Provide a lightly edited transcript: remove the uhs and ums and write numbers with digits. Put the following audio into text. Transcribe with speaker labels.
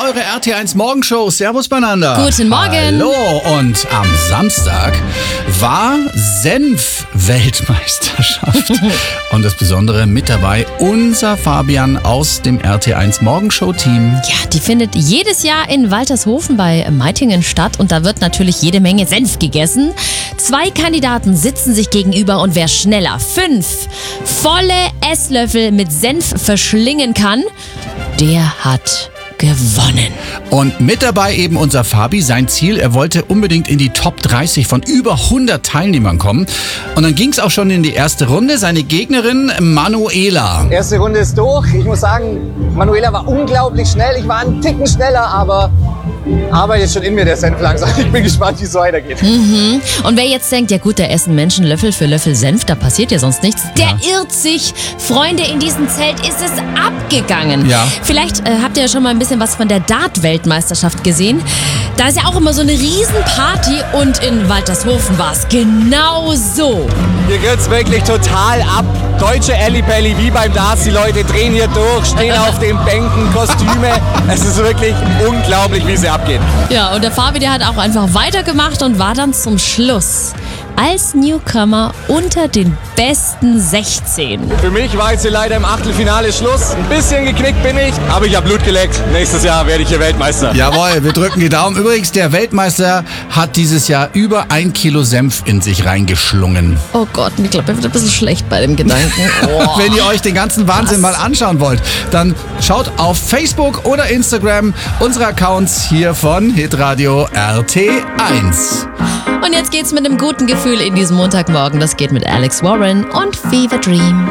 Speaker 1: eure RT1 Morgenshow. Servus beieinander.
Speaker 2: Guten Morgen.
Speaker 1: Hallo. Und am Samstag war Senf-Weltmeisterschaft. Und das Besondere mit dabei, unser Fabian aus dem RT1 Morgenshow-Team.
Speaker 2: Ja, die findet jedes Jahr in Waltershofen bei Meitingen statt und da wird natürlich jede Menge Senf gegessen. 2 Kandidaten sitzen sich gegenüber und wer schneller 5 volle Esslöffel mit Senf verschlingen kann, der hat gewonnen.
Speaker 1: Und mit dabei eben unser Fabi, sein Ziel, er wollte unbedingt in die Top 30 von über 100 Teilnehmern kommen. Und dann ging es auch schon in die erste Runde. Seine Gegnerin Manuela.
Speaker 3: Erste Runde ist durch. Ich muss sagen, Manuela war unglaublich schnell. Ich war einen Ticken schneller, aber jetzt schon in mir der Senf langsam. Ich bin gespannt, wie es weitergeht.
Speaker 2: Und wer jetzt denkt, ja gut, da essen Menschen Löffel für Löffel Senf, da passiert ja sonst nichts, der irrt sich. Freunde, in diesem Zelt ist es abgegangen.
Speaker 1: Ja.
Speaker 2: Vielleicht habt ihr ja schon mal ein bisschen was von der Dart-Weltmeisterschaft gesehen. Da ist ja auch immer so eine Riesenparty und in Waltershofen war es genau so.
Speaker 3: Hier geht's wirklich total ab. Deutsche Ellipelli wie beim Darts. Die Leute drehen hier durch, stehen auf den Bänken, Kostüme. Es ist wirklich unglaublich, wie sie abgeht.
Speaker 2: Ja, und der Fabi, der hat auch einfach weitergemacht und war dann zum Schluss als Newcomer unter den besten 16.
Speaker 3: Für mich war jetzt hier leider im Achtelfinale Schluss. Ein bisschen geknickt bin ich, aber ich habe Blut geleckt. Nächstes Jahr werde ich hier Weltmeister.
Speaker 1: Jawohl, wir drücken die Daumen. Übrigens, der Weltmeister hat dieses Jahr über 1 Kilo Senf in sich reingeschlungen.
Speaker 2: Oh Gott, ich glaube, er wird ein bisschen schlecht bei dem Gedanken. Oh.
Speaker 1: Wenn ihr euch den ganzen Wahnsinn mal anschauen wollt, dann schaut auf Facebook oder Instagram unsere Accounts hier von Hitradio RT1.
Speaker 2: Und jetzt geht's mit einem guten Gefühl in diesem Montagmorgen. Das geht mit Alex Warren und Fever Dream.